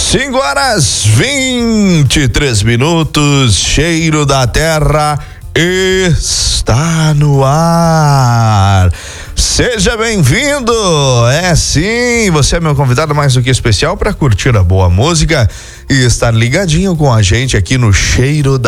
5h23, Cheiro da Terra está no ar. Seja bem-vindo. É sim, você é meu convidado mais do que especial para curtir a boa música e estar ligadinho com a gente aqui no Cheiro da